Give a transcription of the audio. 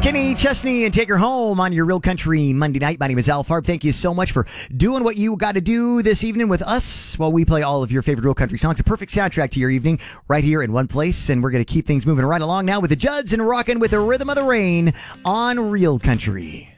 Kenny Chesney and Take Her Home on your Real Country Monday night. My name is Al Farb. Thank you so much for doing what you got to do this evening with us while we play all of your favorite Real Country songs. A perfect soundtrack to your evening right here in one place. And we're going to keep things moving right along now with the Judds and rocking with the rhythm of the rain on Real Country.